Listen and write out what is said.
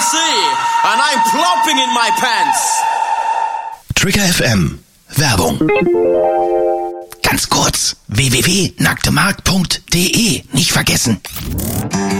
MC and I'm plopping in my pants. Trigger FM. Werbung. Ganz kurz. www.nacktemarkt.de. Nicht vergessen.